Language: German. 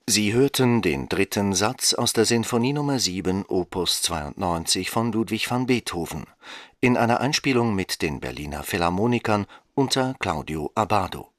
Sie hörten den dritten Satz aus der Sinfonie Nr. 7 Opus 92 von Ludwig van Beethoven in einer Einspielung mit den Berliner Philharmonikern unter Claudio Abbado.